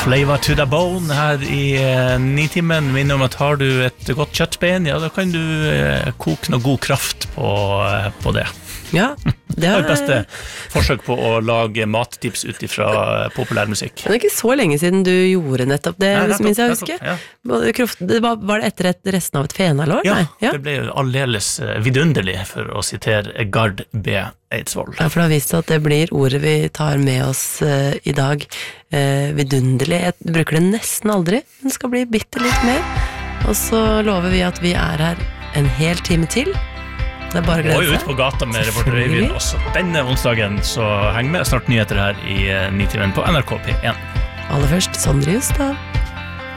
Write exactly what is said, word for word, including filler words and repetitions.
Flavor to the bone her i uh, Nitimen. Minner om at har du et godt kjøttben, ja, da kan du uh, koke noe god kraft på, uh, på det. Ja, det er det beste forsøk på å lage mattips ut fra populærmusikk. Det er ikke så lenge siden du gjorde nettopp det, Nei, nettopp, minst jeg nettopp, husker. ja. Det var, var det etter et, resten av et fenalår? Ja, Nei, ja, det ble jo aldeles uh, vidunderlig, for å sitere Gard B. Eidsvoll. Ja, for det har vist seg at det blir ordet vi tar med oss uh, i dag. Uh, vidunderlig. Jeg bruker det nesten aldri, men det skal bli bitte litt mer. Og så lover vi at vi er her en hel time til. Det er bare å glede seg. Og ut på gata med Reporter Øyvind også denne onsdagen, så heng med snart nyheter her i Nitimen på N R K P én. Aller først, Sondre Justad.